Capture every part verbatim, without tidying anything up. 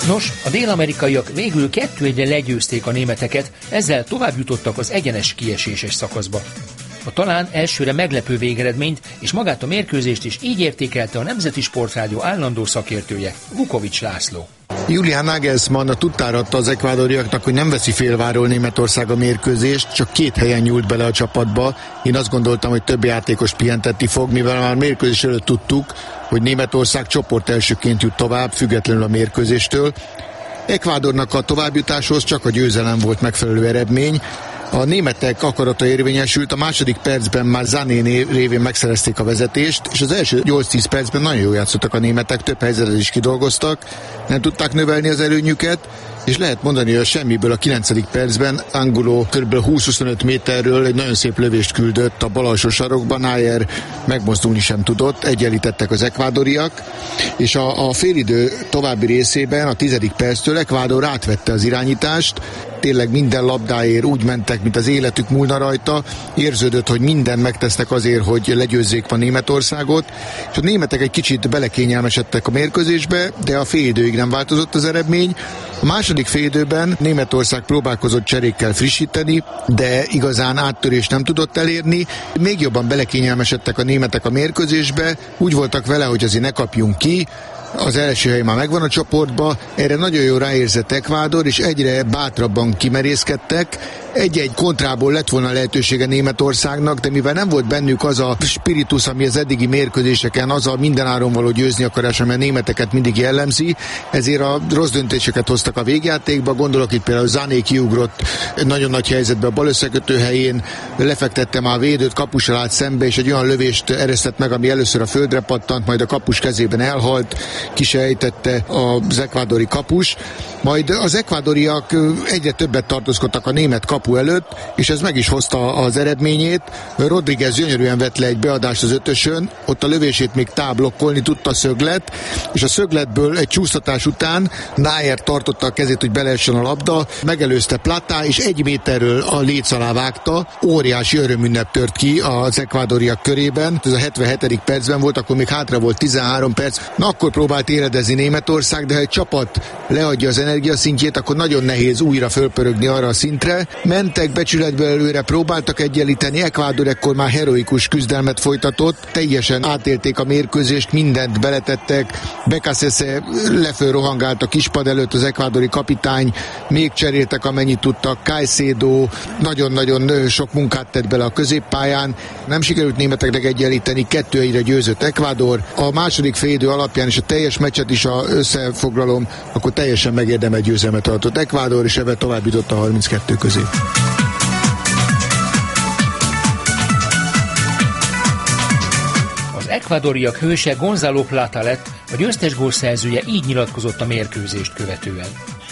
Nos, a dél-amerikaiak végül kettő egyre legyőzték a németeket, ezzel tovább jutottak az egyenes kieséses szakaszba. A talán elsőre meglepő végeredményt és magát a mérkőzést is így értékelte a Nemzeti Sportrádió állandó szakértője, Vukovics László. Julian Nagelsmann a tudtára adta az ekvádoriaknak, hogy nem veszi félváról Németország a mérkőzést, csak két helyen nyúlt bele a csapatba. Én azt gondoltam, hogy több játékos pihentetni fog, mivel már mérkőzés előtt tudtuk, hogy Németország csoport elsőként jut tovább, függetlenül a mérkőzéstől. Ekvádornak a továbbjutáshoz csak a győzelem volt megfelelő eredmény. A németek akarata érvényesült, a második percben már Sané révén megszerezték a vezetést, és az első nyolc-tíz percben nagyon jól játszottak a németek, több helyzetet is kidolgoztak, nem tudták növelni az előnyüket, és lehet mondani, hogy a semmiből a kilencedik percben Angulo kb. húsz-huszonöt méterről egy nagyon szép lövést küldött a bal alsó sarokba, Neuer megmozdulni sem tudott, egyenlítettek az ekvádoriak, és a, a félidő további részében, a tizedik perctől Ekvádor átvette az irányítást, tényleg minden labdáért úgy mentek, mint az életük múlna rajta, érződött, hogy mindent megtesznek azért, hogy legyőzzék a Németországot, és a németek egy kicsit belekényelmesedtek a mérkőzésbe, de a félidőig nem változott az eredmény. A második félidőben Németország próbálkozott cserékkel frissíteni, de igazán áttörést nem tudott elérni. Még jobban belekényelmesedtek a németek a mérkőzésbe, úgy voltak vele, hogy azért ne kapjunk ki, az első hely már megvan a csoportba, erre nagyon jól ráérzett Ekvádor, és egyre bátrabban kimerészkedtek. Egy-egy kontrából lett volna lehetősége Németországnak, de mivel nem volt bennük az a spiritus, ami az eddigi mérkőzéseken, az a mindenáron való győzni akarás, ami a németeket mindig jellemzi, ezért a rossz döntéseket hoztak a végjátékba. Gondolok itt például Sané kiugrott nagyon nagy helyzetbe a bal összekötő helyén, lefektette már a védőt, kapusra állt szembe, és egy olyan lövést eresztett meg, ami először a földre pattant, majd a kapus kezében elhalt, kisejtette az ekvádori kapus. Majd az ekvádoriak egyre többet tartózkodtak a német kapu előtt, és ez meg is hozta az eredményét. Rodriguez gyönyörűen vett le egy beadást az ötösön, ott a lövését még táblokkolni tudta a szöglet, és a szögletből egy csúsztatás után Neuer tartotta a kezét, hogy beleessen a labda, megelőzte Platá, és egy méterről a léc alá vágta. Óriási örömünnep tört ki az ekvádoriak körében. Ez a hetvenhetedik percben volt, akkor még hátra volt tizenhárom perc. Na, akkor próbált éredezni Németország, de ha egy csapat leadja az energiaszintjét, akkor nagyon nehéz újra fölpörögni arra a szintre. Mentek becsületből előre, próbáltak egyenlíteni, Ekvádor ekkor már heroikus küzdelmet folytatott, teljesen átélték a mérkőzést, mindent beletettek, Becasese leföl rohangált a kispad előtt, az ekvádori kapitány, még cseréltek amennyit tudtak, Caicedo nagyon-nagyon sok munkát tett bele a középpályán, nem sikerült németeknek egyenlíteni, kettő egyre győzött Ekvádor. A második félidő alapján és a teljes meccset is a összefoglalom, akkor teljesen megérdemelt győzelmet adott Ekvádor, és ebben tovább jutott a harminckettő közé. Az ekvádoriak hőse Gonzalo Plata lett, a győztes gól szerzője így nyilatkozott a mérkőzést követően.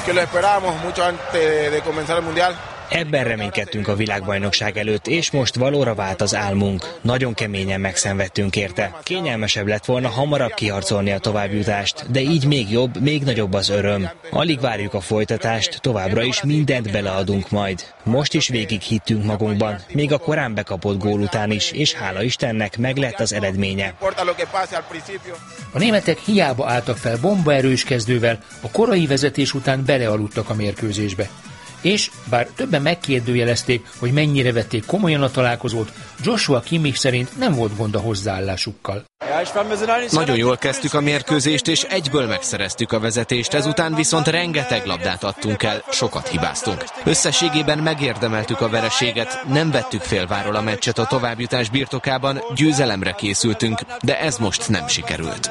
Ebben reménykedtünk a világbajnokság előtt, és most valóra vált az álmunk. Nagyon keményen megszenvedtünk érte. Kényelmesebb lett volna hamarabb kiharcolni a továbbjutást, de így még jobb, még nagyobb az öröm. Alig várjuk a folytatást, továbbra is mindent beleadunk majd. Most is végig hittünk magunkban, még a korán bekapott gól után is, és hála Istennek meglett az eredménye. A németek hiába álltak fel bombaerős kezdővel, a korai vezetés után belealudtak a mérkőzésbe. És bár többen megkérdőjelezték, hogy mennyire vették komolyan a találkozót, Joshua Kimmich szerint nem volt gond a hozzáállásukkal. Nagyon jól kezdtük a mérkőzést, és egyből megszereztük a vezetést, ezután viszont rengeteg labdát adtunk el, sokat hibáztunk. Összességében megérdemeltük a vereséget, nem vettük félváról a meccset a továbbjutás birtokában, győzelemre készültünk, de ez most nem sikerült.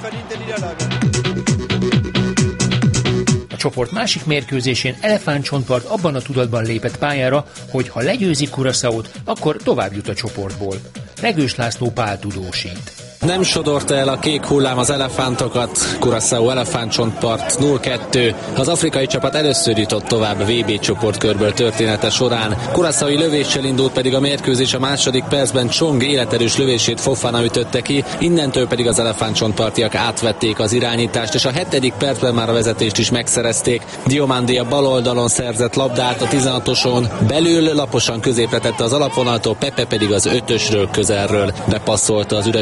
A csoport másik mérkőzésén Elefántcsontpart abban a tudatban lépett pályára, hogy ha legyőzik Curaçaót, akkor tovább jut a csoportból. Regős László Pál tudósít. Nem sodorta el a kék hullám az elefántokat, Curaçao Elefántcsontpart nulla kettő. Az afrikai csapat először jutott tovább a vé bé csoportkörből története során. Curaçaói lövéssel indult pedig a mérkőzés, a második percben Csong életerős lövését Fofana ütötte ki, innentől pedig az elefántcsontpartiak átvették az irányítást, és a hetedik percben már a vezetést is megszerezték. Diomandi a bal oldalon szerzett labdát a tizenhatoson, belül laposan középre tette az alapvonaltól, Pepe pedig az ötösről közelről bepasszolta az üresen maradt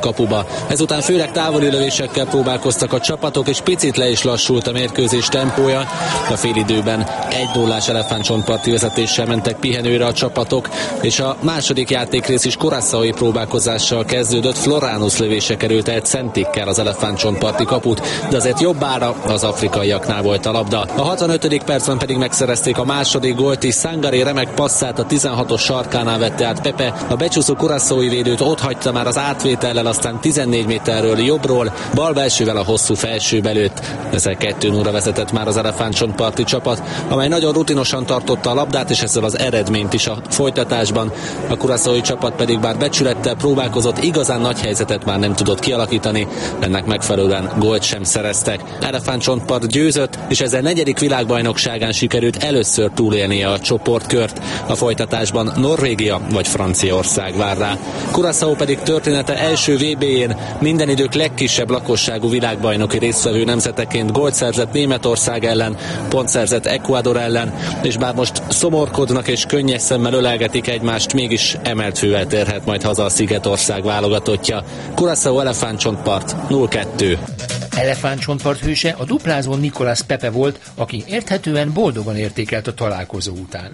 kapuba. Ezután főleg távoli lövésekkel próbálkoztak a csapatok, és picit le is lassult a mérkőzés tempója. A félidőben egy nullás elefántcsontparti vezetéssel mentek pihenőre a csapatok, és a második játékrész is curaçaói próbálkozással kezdődött. Floránus lövése került el centikkel az elefántcsontparti kaput, de azért jobbára az afrikaiaknál volt a labda. A hatvanötödik percben pedig megszerezték a második gólt, és Sangaré remek passzát a tizenhatos sarkánál vette át Pepe. A becsúszó curaçaói védőt ott hagyta már az átvétellel, aztán tizennégy méterről jobbról, bal belsővel a hosszú felső belőtt. Ezzel kettő nullra vezetett már az elefántcsontparti csapat, amely nagyon rutinosan tartotta a labdát, és ezzel az eredményt is a folytatásban. A curaçaói csapat pedig bár becsülettel próbálkozott, igazán nagy helyzetet már nem tudott kialakítani, ennek megfelelően gólt sem szereztek. Elefántcsontpart győzött, és ezzel negyedik világbajnokságán sikerült először túlélnie a csoportkört. A folytatásban Norvégia vagy Franciaország vár rá. Curaçao pedig története első vé bé-jén minden idők legkisebb lakosságú világbajnoki résztvevő nemzeteként gólt szerzett Németország ellen, pont szerzett Ecuador ellen, és bár most szomorkodnak és könnyes szemmel ölelgetik egymást, mégis emelt fővel térhet majd haza a Szigetország válogatottja. Curaçao elefántcsontpart nulla kettő. Elefántcsontpart hőse a duplázó Nicolas Pepe volt, aki érthetően boldogan értékelt a találkozó után.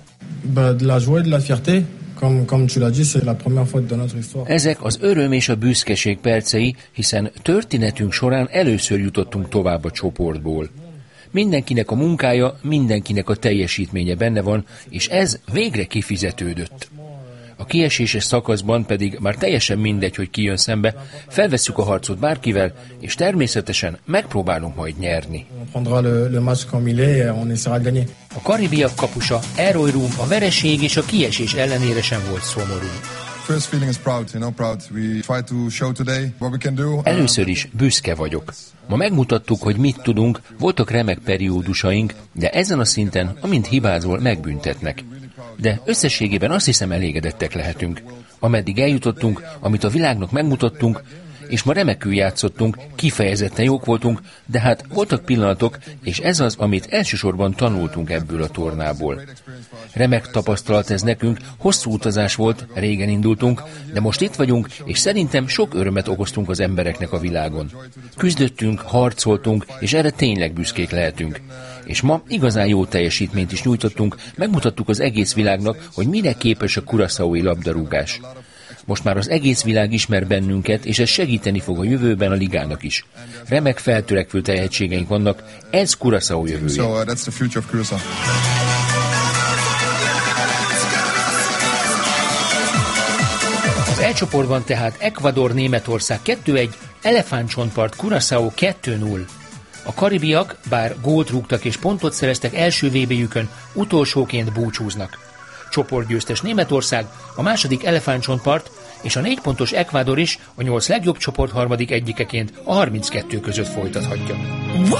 Ezek az öröm és a büszkeség percei, hiszen történetünk során először jutottunk tovább a csoportból. Mindenkinek a munkája, mindenkinek a teljesítménye benne van, és ez végre kifizetődött. A kieséses szakaszban pedig már teljesen mindegy, hogy ki jön szembe, felvesszük a harcot bárkivel, és természetesen megpróbálunk majd nyerni. A karibiak kapusa Eroy Room a vereség és a kiesés ellenére sem volt szomorú. Először is büszke vagyok. Ma megmutattuk, hogy mit tudunk, voltak remek periódusaink, de ezen a szinten, amint hibázol, megbüntetnek. De összességében azt hiszem, elégedettek lehetünk. Ameddig eljutottunk, amit a világnak megmutattunk, és ma remekül játszottunk, kifejezetten jók voltunk, de hát voltak pillanatok, és ez az, amit elsősorban tanultunk ebből a tornából. Remek tapasztalat ez nekünk, hosszú utazás volt, régen indultunk, de most itt vagyunk, és szerintem sok örömet okoztunk az embereknek a világon. Küzdöttünk, harcoltunk, és erre tényleg büszkék lehetünk. És ma igazán jó teljesítményt is nyújtottunk, megmutattuk az egész világnak, hogy mire képes a curaçaói labdarúgás. Most már az egész világ ismer bennünket, és ez segíteni fog a jövőben a ligának is. Remek feltörekvő tehetségeink vannak, ez Curaçao jövője. So, uh, that's the future of Curaçao. Az E csoportban tehát Ecuador, Németország kettő egy, elefántcsontpart Curaçao kettő null. A karibiak, bár gólt rúgtak és pontot szereztek első vé bé-jükön, utolsóként búcsúznak. Csoportgyőztes Németország, a második elefántcsontpart és a négy pontos Ecuador is a nyolc legjobb csoport harmadik egyikeként a harminckettő között folytathatja.